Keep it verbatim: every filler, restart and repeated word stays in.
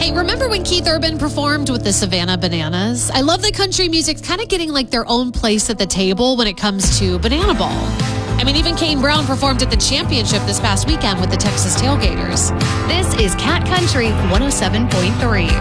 Hey, remember when Keith Urban performed with the Savannah Bananas? I love that country music's kind of getting like their own place at the table when it comes to Banana Ball. I mean, even Kane Brown performed at the championship this past weekend with the Texas Tailgaters. This is Cat Country one oh seven point three.